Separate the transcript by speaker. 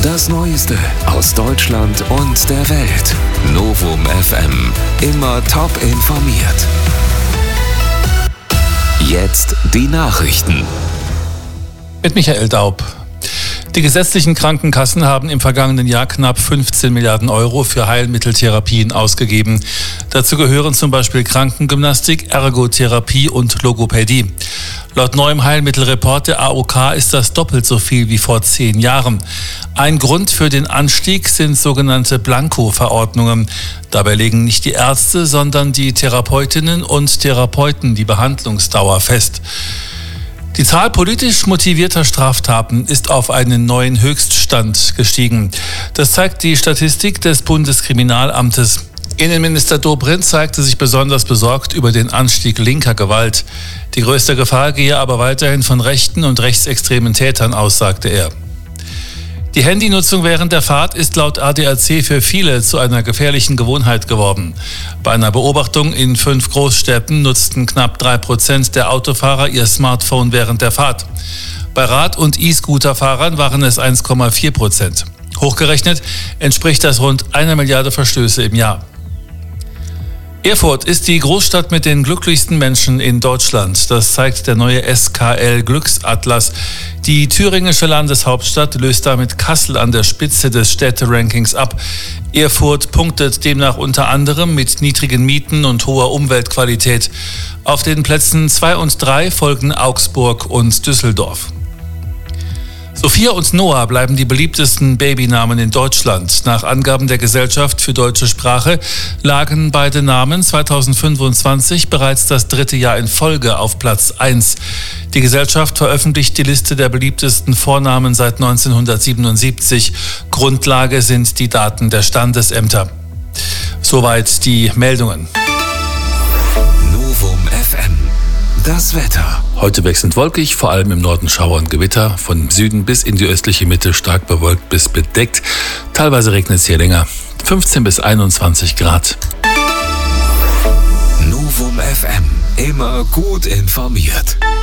Speaker 1: Das Neueste aus Deutschland und der Welt. Novum FM. Immer top informiert. Jetzt die Nachrichten.
Speaker 2: Mit Michael Daub. Die gesetzlichen Krankenkassen haben im vergangenen Jahr knapp 15 Milliarden Euro für Heilmitteltherapien ausgegeben. Dazu gehören zum Beispiel Krankengymnastik, Ergotherapie und Logopädie. Laut neuem Heilmittelreport der AOK ist das doppelt so viel wie vor 10 Jahren. Ein Grund für den Anstieg sind sogenannte Blanko-Verordnungen. Dabei legen nicht die Ärzte, sondern die Therapeutinnen und Therapeuten die Behandlungsdauer fest. Die Zahl politisch motivierter Straftaten ist auf einen neuen Höchststand gestiegen. Das zeigt die Statistik des Bundeskriminalamtes. Innenminister Dobrindt zeigte sich besonders besorgt über den Anstieg linker Gewalt. Die größte Gefahr gehe aber weiterhin von rechten und rechtsextremen Tätern aus, sagte er. Die Handynutzung während der Fahrt ist laut ADAC für viele zu einer gefährlichen Gewohnheit geworden. Bei einer Beobachtung in 5 Großstädten nutzten knapp 3% der Autofahrer ihr Smartphone während der Fahrt. Bei Rad- und E-Scooter-Fahrern waren es 1,4%. Hochgerechnet entspricht das rund 1 Milliarde Verstöße im Jahr. Erfurt ist die Großstadt mit den glücklichsten Menschen in Deutschland. Das zeigt der neue SKL Glücksatlas. Die thüringische Landeshauptstadt löst damit Kassel an der Spitze des Städterankings ab. Erfurt punktet demnach unter anderem mit niedrigen Mieten und hoher Umweltqualität. Auf den Plätzen 2 und 3 folgen Augsburg und Düsseldorf. Sophia und Noah bleiben die beliebtesten Babynamen in Deutschland. Nach Angaben der Gesellschaft für deutsche Sprache lagen beide Namen 2025 bereits das 3. Jahr in Folge auf Platz 1. Die Gesellschaft veröffentlicht die Liste der beliebtesten Vornamen seit 1977. Grundlage sind die Daten der Standesämter. Soweit die Meldungen.
Speaker 1: Novum FM. Das Wetter.
Speaker 2: Heute wechselnd wolkig, vor allem im Norden Schauer und Gewitter. Von Süden bis in die östliche Mitte stark bewölkt bis bedeckt. Teilweise regnet es hier länger. 15 bis 21 Grad.
Speaker 1: Novum FM. Immer gut informiert.